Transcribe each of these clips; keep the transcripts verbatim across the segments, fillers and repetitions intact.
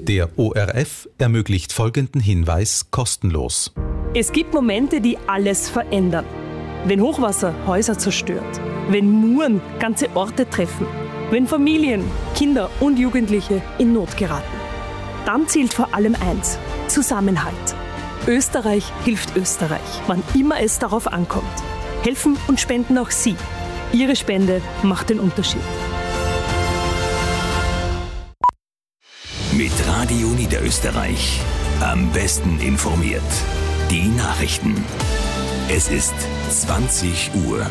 Der O R F ermöglicht folgenden Hinweis kostenlos. Es gibt Momente, die alles verändern. Wenn Hochwasser Häuser zerstört, wenn Muren ganze Orte treffen, wenn Familien, Kinder und Jugendliche in Not geraten. Dann zählt vor allem eins: Zusammenhalt. Österreich hilft Österreich, wann immer es darauf ankommt. Helfen und spenden auch Sie. Ihre Spende macht den Unterschied. Mit Radio Niederösterreich. Am besten informiert. Die Nachrichten. Es ist zwanzig Uhr.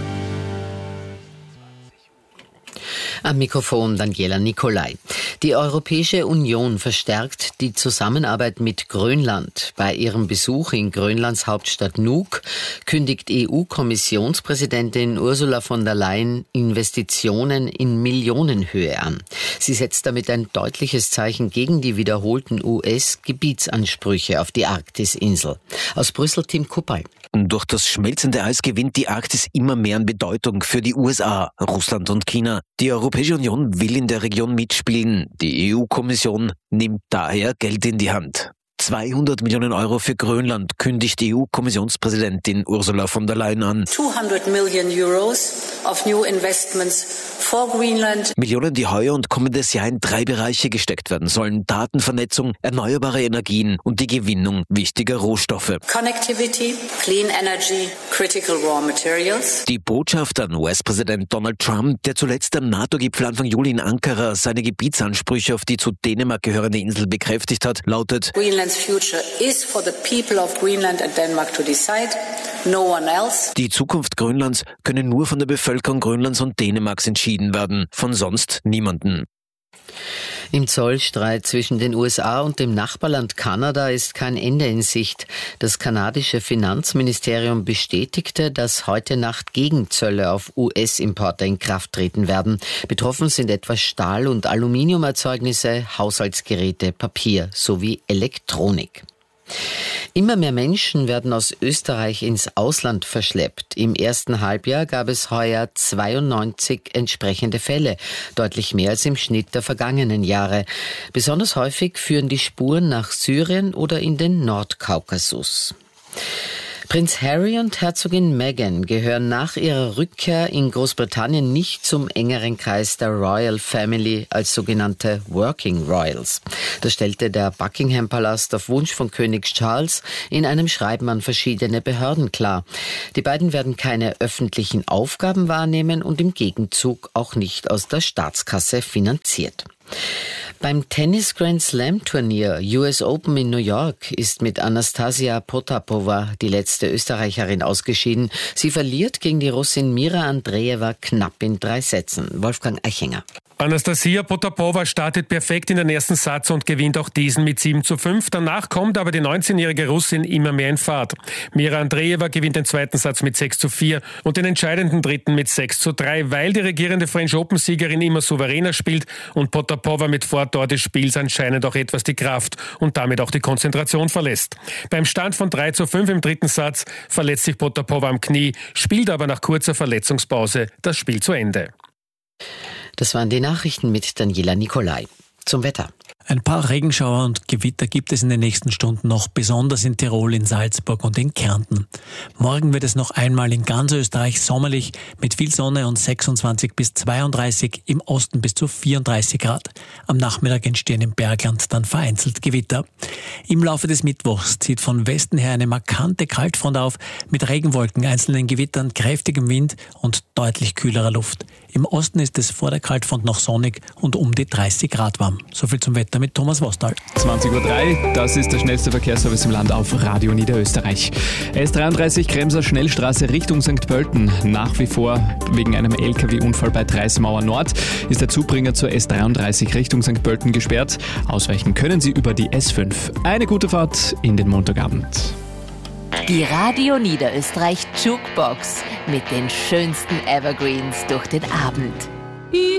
Am Mikrofon Daniela Nicolai. Die Europäische Union verstärkt die Zusammenarbeit mit Grönland. Bei ihrem Besuch in Grönlands Hauptstadt Nuuk kündigt E U-Kommissionspräsidentin Ursula von der Leyen Investitionen in Millionenhöhe an. Sie setzt damit ein deutliches Zeichen gegen die wiederholten U S-Gebietsansprüche auf die Arktis-Insel. Aus Brüssel Tim Kuppay. Durch das schmelzende Eis gewinnt die Arktis immer mehr an Bedeutung für die U S A, Russland und China. Die Europäische Union will in der Region mitspielen. Die E U-Kommission nimmt daher Geld in die Hand. zweihundert Millionen Euro für Grönland kündigt E U-Kommissionspräsidentin Ursula von der Leyen an. zweihundert Millionen Euros of new investments for Greenland. Millionen, die heuer und kommendes Jahr in drei Bereiche gesteckt werden sollen: Datenvernetzung, erneuerbare Energien und die Gewinnung wichtiger Rohstoffe. Connectivity, clean energy, critical raw materials. Die Botschaft an U S-Präsident Donald Trump, der zuletzt am NATO-Gipfel Anfang Juli in Ankara seine Gebietsansprüche auf die zu Dänemark gehörende Insel bekräftigt hat, lautet: Greenland's future is for the people of Greenland and Denmark to decide, no one else. Die Zukunft Grönlands könne nur von der Bevölkerung Grönlands und Dänemarks entschieden werden, von sonst niemanden. Im Zollstreit zwischen den U S A und dem Nachbarland Kanada ist kein Ende in Sicht. Das kanadische Finanzministerium bestätigte, dass heute Nacht Gegenzölle auf U S-Importe in Kraft treten werden. Betroffen sind etwa Stahl- und Aluminiumerzeugnisse, Haushaltsgeräte, Papier sowie Elektronik. Immer mehr Menschen werden aus Österreich ins Ausland verschleppt. Im ersten Halbjahr gab es heuer zweiundneunzig entsprechende Fälle, deutlich mehr als im Schnitt der vergangenen Jahre. Besonders häufig führen die Spuren nach Syrien oder in den Nordkaukasus. Prinz Harry und Herzogin Meghan gehören nach ihrer Rückkehr in Großbritannien nicht zum engeren Kreis der Royal Family als sogenannte Working Royals. Das stellte der Buckingham Palast auf Wunsch von König Charles in einem Schreiben an verschiedene Behörden klar. Die beiden werden keine öffentlichen Aufgaben wahrnehmen und im Gegenzug auch nicht aus der Staatskasse finanziert. Beim Tennis Grand Slam Turnier U S Open in New York ist mit Anastasia Potapova die letzte Österreicherin ausgeschieden. Sie verliert gegen die Russin Mira Andreeva knapp in drei Sätzen. Wolfgang Eichinger. Anastasia Potapova startet perfekt in den ersten Satz und gewinnt auch diesen mit sieben zu fünf. Danach kommt aber die neunzehnjährige Russin immer mehr in Fahrt. Mira Andreeva gewinnt den zweiten Satz mit sechs zu vier und den entscheidenden dritten mit sechs zu drei, weil die regierende French Open-Siegerin immer souveräner spielt und Potapova mit Fortdauer des Spiels anscheinend auch etwas die Kraft und damit auch die Konzentration verlässt. Beim Stand von drei zu fünf im dritten Satz verletzt sich Potapova am Knie, spielt aber nach kurzer Verletzungspause das Spiel zu Ende. Das waren die Nachrichten mit Daniela Nicolai. Zum Wetter. Ein paar Regenschauer und Gewitter gibt es in den nächsten Stunden noch, besonders in Tirol, in Salzburg und in Kärnten. Morgen wird es noch einmal in ganz Österreich sommerlich mit viel Sonne und sechsundzwanzig bis zweiunddreißig, im Osten bis zu vierunddreißig Grad. Am Nachmittag entstehen im Bergland dann vereinzelt Gewitter. Im Laufe des Mittwochs zieht von Westen her eine markante Kaltfront auf, mit Regenwolken, einzelnen Gewittern, kräftigem Wind und deutlich kühlerer Luft. Im Osten ist es vor der Kaltfront noch sonnig und um die dreißig Grad warm. Soviel zum Wetter mit Thomas Wostal. zwanzig Uhr drei, das ist der schnellste Verkehrsservice im Land auf Radio Niederösterreich. S dreiunddreißig Kremser Schnellstraße Richtung Sankt Pölten. Nach wie vor wegen einem L K W-Unfall bei Dreismauer Nord ist der Zubringer zur S dreiunddreißig Richtung Sankt Pölten gesperrt. Ausweichen können Sie über die S fünf. Eine gute Fahrt in den Montagabend. Die Radio Niederösterreich Jukebox mit den schönsten Evergreens durch den Abend.